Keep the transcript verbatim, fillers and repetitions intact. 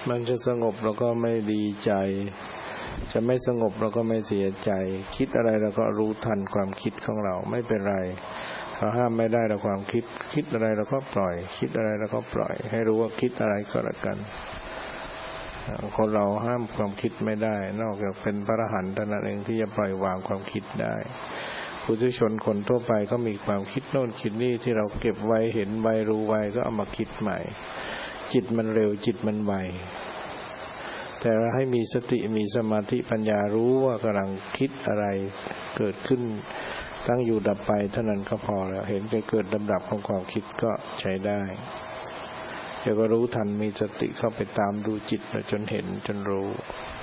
มันจะสงบเราก็ไม่ดีใจจะไม่สงบเราก็ไม่เสียใจคิดอะไรเราก็รู้ทันความคิดของเราไม่เป็นไรเราห้ามไม่ได้เราความคิดคิดอะไรเราก็ปล่อยคิดอะไรเราก็ปล่อยให้รู้ว่าคิดอะไรก็แล้วกันคนเราห้ามความคิดไม่ได้นอกจากเป็นพระอรหันต์เท่านั้นเองที่จะปล่อยวางความคิดได้ปุถุชนคนทั่วไปก็มีความคิดโน่นคิดนี่ที่เราเก็บไว้เห็นไว้รู้ไว้ก็เอามาคิดใหม่จิตมันเร็วจิตมันไวแต่เราให้มีสติมีสมาธิปัญญารู้ว่ากำลังคิดอะไรเกิดขึ้นตั้งอยู่ดับไปเท่านั้นก็พอแล้วเห็นไปเกิดลำดับของความคิดก็ใช้ได้เดี๋ยวก็รู้ทันมีสติเข้าไปตามดูจิตจนเห็นจนรู้